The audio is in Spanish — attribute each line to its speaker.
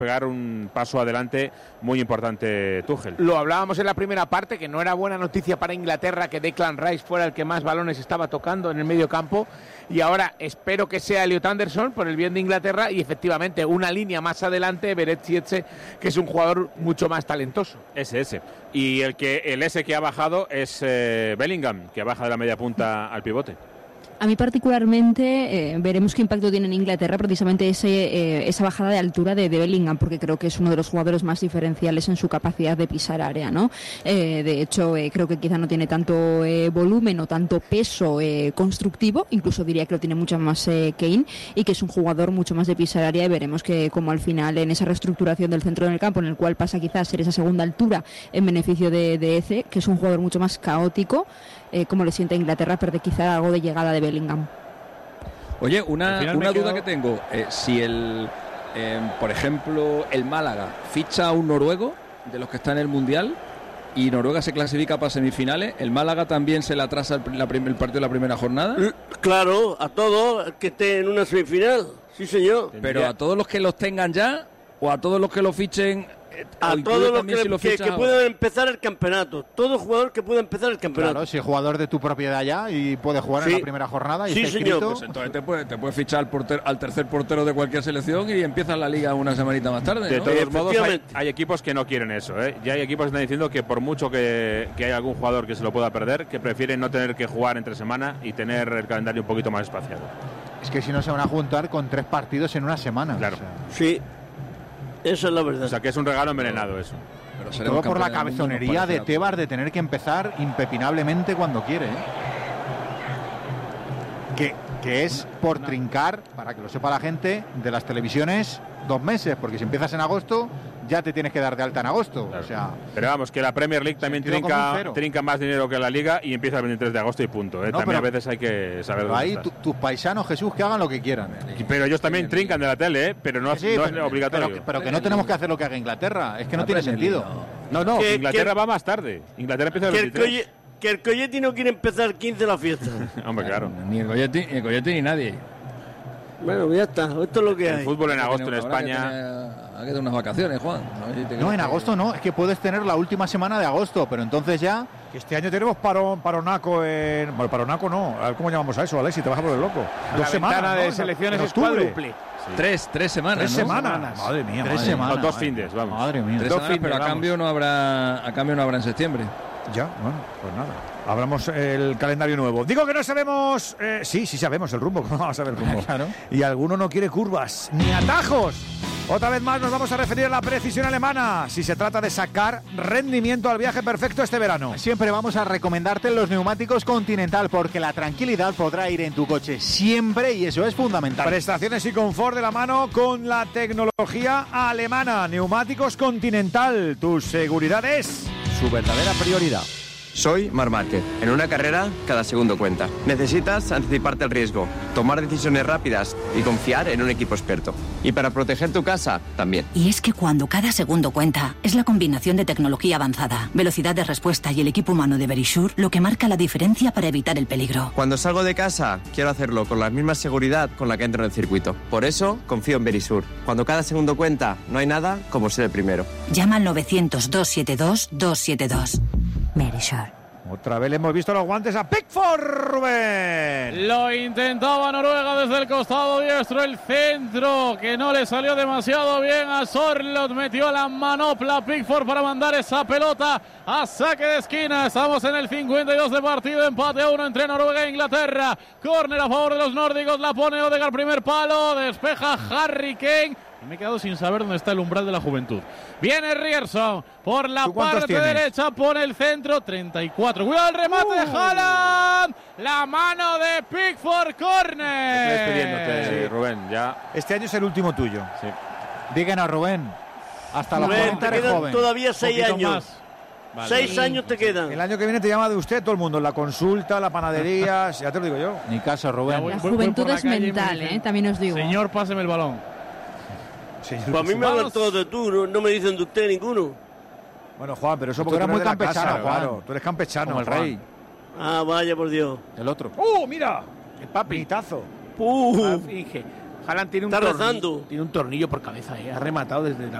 Speaker 1: pegar un paso adelante muy importante Tuchel.
Speaker 2: Lo hablábamos en la primera parte, que no era buena noticia para Inglaterra que Declan Rice fuera el que más balones estaba tocando en el medio campo, y ahora espero que sea Elliot Anderson por el bien de Inglaterra, y efectivamente una línea más adelante Beretzieze, que es un jugador mucho más talentoso.
Speaker 1: Ese. Y el S que ha bajado es Bellingham, que baja de la media punta al pivote.
Speaker 3: A mí particularmente veremos qué impacto tiene en Inglaterra precisamente esa bajada de altura de Bellingham, porque creo que es uno de los jugadores más diferenciales en su capacidad de pisar área, ¿no? De hecho, creo que quizá no tiene tanto volumen o tanto peso constructivo, incluso diría que lo tiene mucho más Kane, y que es un jugador mucho más de pisar área, y veremos que como al final en esa reestructuración del centro del campo, en el cual pasa quizás a ser esa segunda altura en beneficio de Eze, que es un jugador mucho más caótico, como le siente a Inglaterra, perder quizá algo de llegada de Bellingham.
Speaker 4: Oye, una duda que tengo, si por ejemplo el Málaga ficha a un noruego de los que está en el Mundial y Noruega se clasifica para semifinales, ¿el Málaga también se le atrasa el partido de la primera jornada?
Speaker 5: Claro, a todos que estén en una semifinal, sí señor.
Speaker 4: Pero a todos los que los tengan ya, o a todos los que lo fichen,
Speaker 5: a todos los que puedan empezar el campeonato. Todo jugador que pueda empezar el campeonato.
Speaker 6: Claro, si es jugador de tu propiedad ya y puede jugar en la primera jornada y está inscrito.
Speaker 4: Pues entonces te puedes fichar al tercer portero de cualquier selección y empiezas la liga una semanita más tarde, ¿no?
Speaker 1: De todos modos, hay equipos que no quieren eso, ¿eh? Ya hay equipos que están diciendo que por mucho que haya algún jugador que se lo pueda perder, que prefieren no tener que jugar entre semana y tener el calendario un poquito más espaciado.
Speaker 6: Es que si no se van a juntar con 3 partidos en una semana.
Speaker 1: Claro.
Speaker 6: O sea.
Speaker 5: Sí. Esa es la verdad.
Speaker 1: O sea, que es un regalo envenenado eso.
Speaker 6: Pero todo por la cabezonería de Tebas de tener que empezar impepinablemente cuando quiere, ¿eh? Que es por trincar, para que lo sepa la gente, de las televisiones 2 meses, porque si empiezas en agosto ya te tienes que dar de alta en agosto.
Speaker 1: Claro.
Speaker 6: O sea,
Speaker 1: pero vamos, que la Premier League también trinca más dinero que la Liga y empieza el 23 de agosto y punto, ¿eh? No, también a veces hay que saber dónde
Speaker 6: ahí tus paisanos, Jesús, que hagan lo que quieran.
Speaker 1: Pero ellos también trincan de la tele, ¿eh? Pero no es obligatorio.
Speaker 6: Pero que no tenemos que hacer lo que haga Inglaterra, es que no tiene sentido.
Speaker 1: No, Inglaterra va más tarde. Inglaterra empieza el 23.
Speaker 5: Que el Coyetti no quiere empezar 15 la fiesta.
Speaker 1: Hombre, claro.
Speaker 4: Ni el Coyetti ni nadie.
Speaker 5: Bueno, ya está, esto es lo que hay.
Speaker 1: El fútbol en agosto en España.
Speaker 4: Hay que tener unas vacaciones, Juan.
Speaker 6: No, en agosto no, es que puedes tener la última semana de agosto, pero entonces ya...
Speaker 7: Este año tenemos paronaco en... Bueno, paronaco no, a ver cómo llamamos a eso, Alexis, te vas a por el loco.
Speaker 2: La 2 semanas de selecciones es cuádruple.
Speaker 4: Sí. Tres semanas.
Speaker 7: 3 semanas. Madre mía.
Speaker 6: 3 semanas.
Speaker 1: No, 2 findes, vamos.
Speaker 6: Madre mía.
Speaker 4: 3 semanas, pero a cambio no habrá en septiembre.
Speaker 7: Ya, bueno, pues nada. Hablamos el calendario nuevo. Digo que no sabemos... sí sabemos el rumbo, ¿cómo vamos a ver el rumbo?
Speaker 6: Claro.
Speaker 7: Y alguno no quiere curvas, ni atajos. Otra vez más nos vamos a referir a la precisión alemana, si se trata de sacar rendimiento al viaje perfecto este verano.
Speaker 6: Siempre vamos a recomendarte los neumáticos Continental, porque la tranquilidad podrá ir en tu coche siempre y eso es fundamental.
Speaker 7: Prestaciones y confort de la mano con la tecnología alemana. Neumáticos Continental, tu seguridad es su verdadera prioridad.
Speaker 8: Soy Marc Márquez. En una carrera, cada segundo cuenta. Necesitas anticiparte al riesgo, tomar decisiones rápidas y confiar en un equipo experto. Y para proteger tu casa, también.
Speaker 9: Y es que cuando cada segundo cuenta, es la combinación de tecnología avanzada, velocidad de respuesta y el equipo humano de Verisure lo que marca la diferencia para evitar el peligro.
Speaker 8: Cuando salgo de casa, quiero hacerlo con la misma seguridad con la que entro en el circuito. Por eso, confío en Verisure. Cuando cada segundo cuenta, no hay nada como ser el primero.
Speaker 9: Llama al 900-272-272. Verisure.
Speaker 7: Otra vez le hemos visto los guantes a Pickford, Rubén.
Speaker 10: Lo intentaba Noruega desde el costado diestro, el centro que no le salió demasiado bien a Sorloth, metió la manopla Pickford para mandar esa pelota a saque de esquina. Estamos en el 52 de partido, empate a 1 entre Noruega e Inglaterra. Córner a favor de los nórdicos, la pone Odegaard, primer palo, despeja Harry Kane. Y me he quedado sin saber dónde está el umbral de la juventud. Viene Ryerson por la parte derecha, pone el centro, 34. Cuidado el remate de Haaland. La mano de Pickford, córner.
Speaker 1: Despidiéndote, Rubén, ya.
Speaker 7: Este año es el último tuyo.
Speaker 1: Sí.
Speaker 6: Díganos, Rubén. Hasta los
Speaker 5: Rubén,
Speaker 6: 40
Speaker 5: te
Speaker 6: eres
Speaker 5: quedan
Speaker 6: joven.
Speaker 5: todavía 6 años.
Speaker 10: Más.
Speaker 5: Vale. 6 años te quedan.
Speaker 7: El año que viene te llama de usted todo el mundo, en la consulta, la panadería, ya te lo digo yo.
Speaker 6: Ni caso, Rubén.
Speaker 3: La juventud es mental, también os digo.
Speaker 10: Señor, páseme el balón.
Speaker 7: Señor,
Speaker 5: pues a mí me hablan todos de tú, no me dicen de usted ninguno.
Speaker 7: Bueno, Juan, pero eso
Speaker 6: Tú
Speaker 7: porque
Speaker 6: eres
Speaker 7: tú
Speaker 6: muy
Speaker 7: eres de la
Speaker 6: campechano,
Speaker 7: casa,
Speaker 6: Juan.
Speaker 7: claro. Tú eres campechano,
Speaker 6: Como el
Speaker 7: Juan.
Speaker 6: rey.
Speaker 5: Ah, vaya por Dios.
Speaker 6: El otro.
Speaker 7: Mira! El papitazo.
Speaker 2: Finge. Haaland tiene un tornillo por cabeza, ha rematado desde la